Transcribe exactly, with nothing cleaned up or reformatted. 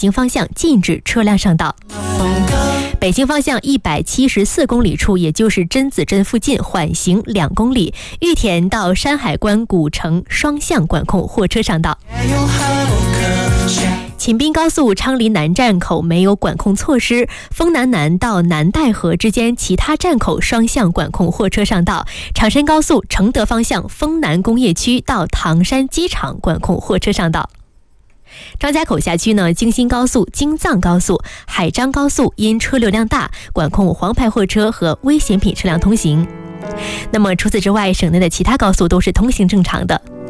京方向禁止车辆上道。北京方向一百七十四公里处，也就是榛子镇附近缓行两公里，玉田到山海关古城双向管控货车上道。秦滨高速昌黎南站口没有管控措施，丰南南到南戴河之间其他站口双向管控货车上道。长山高速承德方向丰南工业区到唐山机场管控货车上道。张家口辖区呢，京新高速、京藏高速、海张高速因车流量大，管控黄牌货车和危险品车辆通行。那么除此之外，省内的其他高速都是通行正常的。